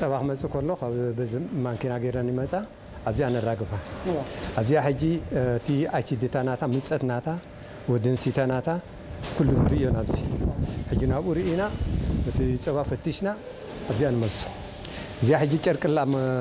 صباح مسو كله بزم مانكينا غيراني مسا أبدي أنا راقفة أبدي حجي تي أشي دتاناتا مصتناتا ودنسيتاناتا كلهم ديون أبزي حجينا أورينا بتي صباح فتشنا أبدي أنا مسو زي حجي ترك الله